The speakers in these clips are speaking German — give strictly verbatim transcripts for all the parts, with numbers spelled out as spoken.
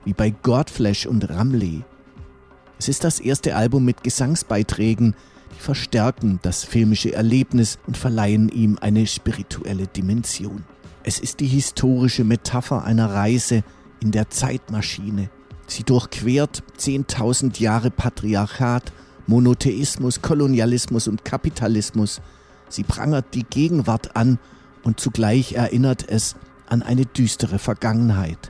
wie bei Godflesh und Ramley. Es ist das erste Album mit Gesangsbeiträgen, die verstärken das filmische Erlebnis und verleihen ihm eine spirituelle Dimension. Es ist die historische Metapher einer Reise in der Zeitmaschine. Sie durchquert zehntausend Jahre Patriarchat, Monotheismus, Kolonialismus und Kapitalismus. Sie prangert die Gegenwart an und zugleich erinnert es an eine düstere Vergangenheit.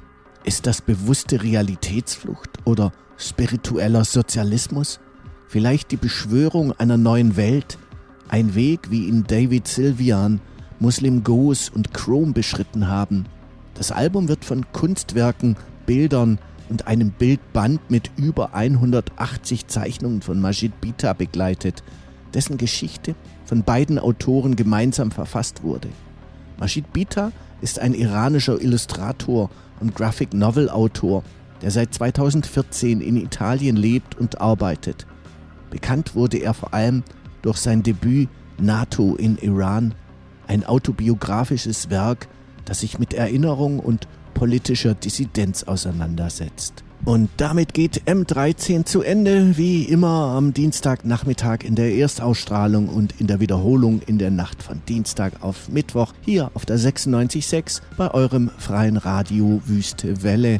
Ist das bewusste Realitätsflucht oder spiritueller Sozialismus? Vielleicht die Beschwörung einer neuen Welt? Ein Weg, wie ihn David Sylvian, Muslim Ghost und Chrome beschritten haben. Das Album wird von Kunstwerken, Bildern und einem Bildband mit über hundertachtzig Zeichnungen von Majid Bita begleitet, dessen Geschichte von beiden Autoren gemeinsam verfasst wurde. Majid Bita ist ein iranischer Illustrator und Graphic Novel Autor, der seit zweitausendvierzehn in Italien lebt und arbeitet. Bekannt wurde er vor allem durch sein Debüt NATO in Iran, ein autobiografisches Werk, das sich mit Erinnerung und politischer Dissidenz auseinandersetzt. Und damit geht M dreizehn zu Ende, wie immer am Dienstagnachmittag in der Erstausstrahlung und in der Wiederholung in der Nacht von Dienstag auf Mittwoch hier auf der sechsundneunzig Komma sechs bei eurem freien Radio Wüste Welle.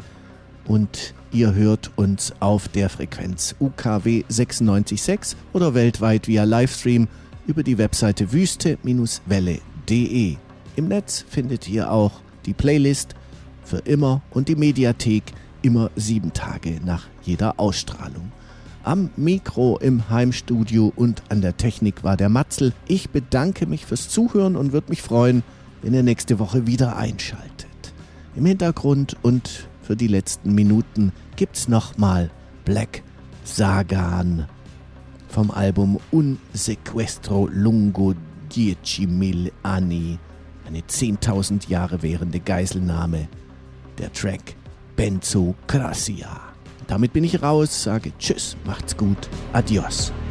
Und ihr hört uns auf der Frequenz U K W sechsundneunzig Komma sechs oder weltweit via Livestream über die Webseite wüste Welle punkt de. Im Netz findet ihr auch die Playlist für immer und die Mediathek immer sieben Tage nach jeder Ausstrahlung. Am Mikro im Heimstudio und an der Technik war der Matzel. Ich bedanke mich fürs Zuhören und würde mich freuen, wenn ihr nächste Woche wieder einschaltet. Im Hintergrund und für die letzten Minuten gibt's nochmal Black Sagan vom Album Un sequestro lungo dieci mil anni, eine zehntausend Jahre währende Geiselnahme. Der Track Benzocracia. Damit bin ich raus, sage Tschüss, macht's gut, adios.